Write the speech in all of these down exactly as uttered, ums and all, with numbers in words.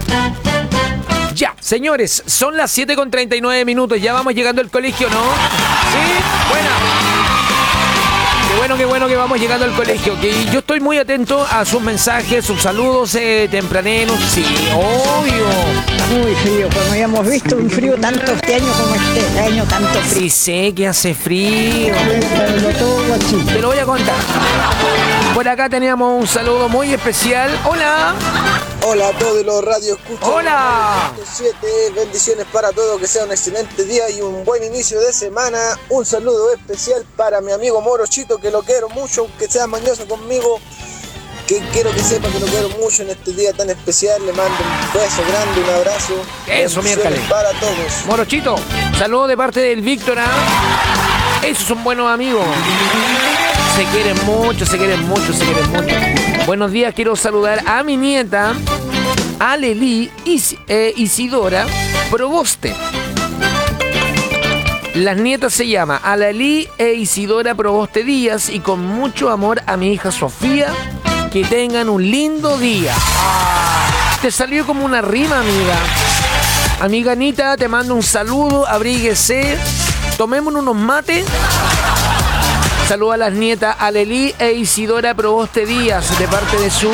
Ya, señores, son las siete con treinta y nueve minutos. Ya vamos llegando al colegio, ¿no? ¿Sí? Buena. Qué bueno, qué bueno que vamos llegando al colegio. Que yo estoy muy atento a sus mensajes, sus saludos eh, tempraneros. Sí, obvio. Muy frío, como ya hemos visto, un frío tanto este año como este año, tanto frío. Sí, sé que hace frío. Todo así. Te lo voy a contar. Por acá teníamos un saludo muy especial. Hola. Hola a todos los radio escuchas. Hola. siete bendiciones para todos, que sea un excelente día y un buen inicio de semana. Un saludo especial para mi amigo Morochito, que lo quiero mucho, aunque sea mañoso conmigo, que quiero que sepa que lo quiero mucho en este día tan especial. Le mando un beso grande, un abrazo. Eso, miércoles. Para todos. Morochito, saludo de parte del Víctor. ¿Ah? Esos son buenos amigos. Se quieren mucho, se quieren mucho, se quieren mucho. Buenos días, quiero saludar a mi nieta, Aleli Is, eh, Isidora Proboste. Las nietas se llaman Aleli e Isidora Proboste Díaz, y con mucho amor a mi hija Sofía. Que tengan un lindo día. Ah, te salió como una rima, amiga. Amiga Anita, te mando un saludo, abríguese, tomémonos unos mates. Saluda a las nietas Aleli e Isidora Proboste Díaz de parte de su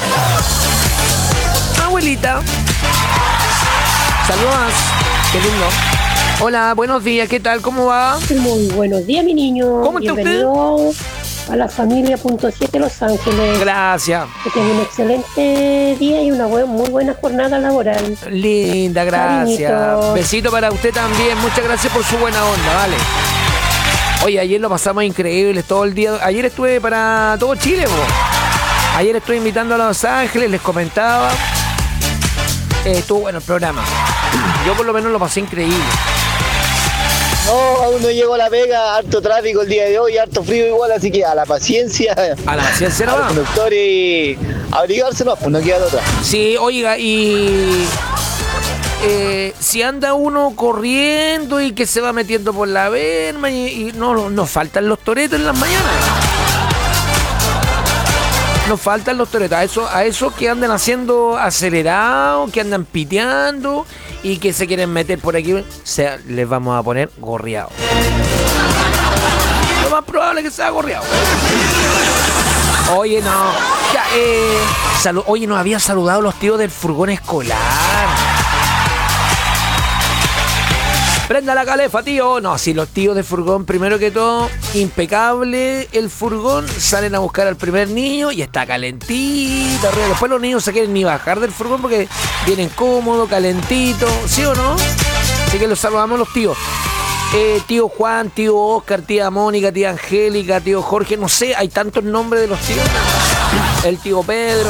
abuelita. Saludos. Qué lindo. Hola, buenos días, ¿qué tal? ¿Cómo va? Muy buenos días, mi niño. ¿Cómo está Bienvenido a la familia punto siete Los Ángeles. Gracias. Que tenga un excelente día y una buen, muy buena jornada laboral. Linda, gracias. Cariñitos. Besito para usted también. Muchas gracias por su buena onda, vale. Oye, ayer lo pasamos increíble todo el día. Ayer estuve para todo Chile, bo. Ayer estuve invitando a Los Ángeles, les comentaba. Eh, estuvo bueno el programa. Yo por lo menos lo pasé increíble. No, aún no llego a La Vega, harto tráfico el día de hoy, harto frío igual, así que a la paciencia. A la paciencia no a va. los conductores y abrigarse, no, pues no queda de otra. Sí, oiga, y eh, si anda uno corriendo y que se va metiendo por la verma y, y no, nos faltan los toretos en las mañanas. Nos faltan los toretos, a eso, a esos que andan haciendo acelerados, que andan piteando y que se quieren meter por aquí, se, les vamos a poner gorreados. Lo más probable es que sea gorreado. Oye, no. Ya, eh, salu- Oye, nos había saludado los tíos del furgón escolar. Prenda la calefa, tío. No, si los tíos de furgón, primero que todo, impecable el furgón, salen a buscar al primer niño y está calentito. Arriba. Después los niños se quieren ni bajar del furgón porque vienen cómodos, calentitos, ¿sí o no? Así que los saludamos los tíos. Eh, tío Juan, tío Oscar, tía Mónica, tía Angélica, tío Jorge, no sé, hay tantos nombres de los tíos. El tío Pedro.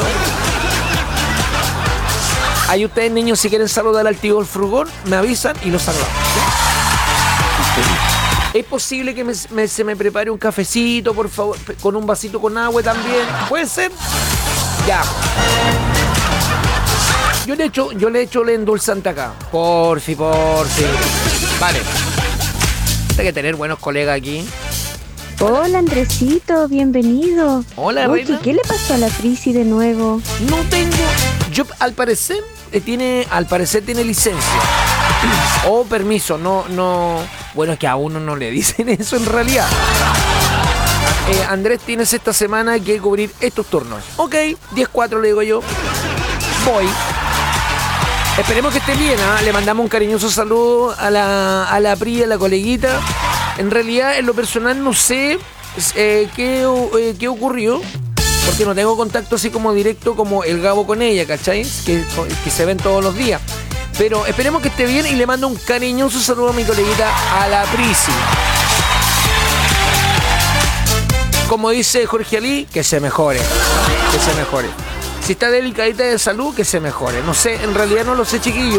Ahí ustedes, niños, si quieren saludar al tío del furgón, me avisan y los saludamos. ¿Sí? ¿Es posible que me, me, se me prepare un cafecito, por favor, con un vasito con agua también? ¿Puede ser? Ya. Yo le echo, yo le echo el endulzante acá. Porfi, porfi. Vale. Hay que tener buenos colegas aquí. Hola, Andresito, bienvenido. Hola, Oye, reina. ¿qué le pasó a la Prisi de nuevo? No tengo. Yo, al parecer, eh, tiene, al parecer tiene licencia. O permiso, no, no. Bueno, es que a uno no le dicen eso en realidad. Eh, Andrés, tienes esta semana que cubrir estos turnos. Ok, diez cuatro le digo yo. Voy. Esperemos que esté bien, ¿eh? Le mandamos un cariñoso saludo a la, a la Pri, a la coleguita. En realidad, en lo personal, no sé eh, qué, eh, qué ocurrió. Porque no tengo contacto así como directo como el Gabo con ella, ¿cachai? Que, que se ven todos los días. Pero esperemos que esté bien y le mando un cariñoso saludo a mi coleguita, a la Prisi. Como dice Jorge Ali, que se mejore. Que se mejore. Si está delicadita de salud, que se mejore. No sé, en realidad no lo sé, chiquillos.